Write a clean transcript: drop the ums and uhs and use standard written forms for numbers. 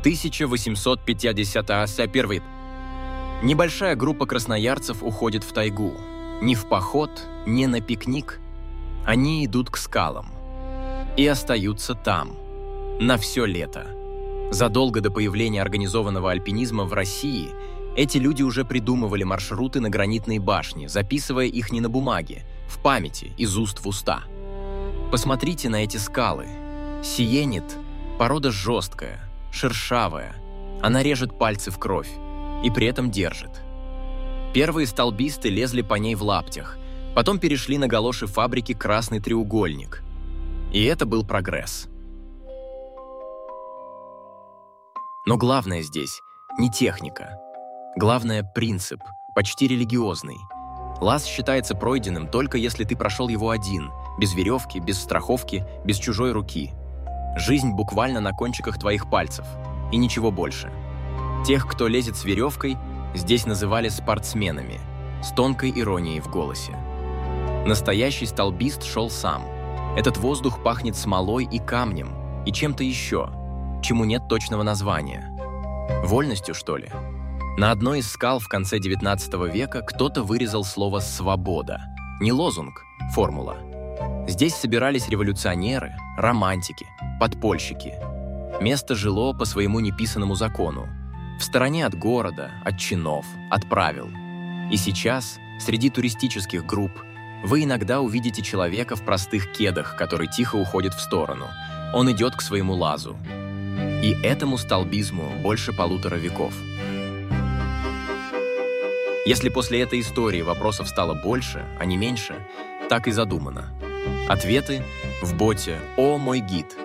1851. Небольшая группа красноярцев уходит в тайгу. Не в поход, не на пикник. Они идут к скалам. И остаются там. На все лето. Задолго до появления организованного альпинизма в России эти люди уже придумывали маршруты на гранитные башни, записывая их не на бумаге, в памяти, из уст в уста. Посмотрите на эти скалы. Сиенит – порода жесткая, шершавая. Она режет пальцы в кровь и при этом держит. Первые столбисты лезли по ней в лаптях, потом перешли на галоши фабрики «Красный треугольник». И это был прогресс. Но главное здесь не техника. Главное – принцип, почти религиозный. Лаз считается пройденным только если ты прошел его один, без веревки, без страховки, без чужой руки. Жизнь буквально на кончиках твоих пальцев, и ничего больше. Тех, кто лезет с веревкой, здесь называли спортсменами, с тонкой иронией в голосе. Настоящий столбист шел сам. Этот воздух пахнет смолой и камнем, и чем-то еще, чему нет точного названия. Вольностью, что ли? На одной из скал в конце XIX века кто-то вырезал слово «свобода». Не лозунг, формула. Здесь собирались революционеры, романтики, подпольщики. Место жило по своему неписанному закону, в стороне от города, от чинов, от правил. И сейчас, среди туристических групп, вы иногда увидите человека в простых кедах, который тихо уходит в сторону. Он идет к своему лазу. И этому столбизму больше 1,5 века. Если после этой истории вопросов стало больше, а не меньше, так и задумано. Ответы в боте «О, мой гид».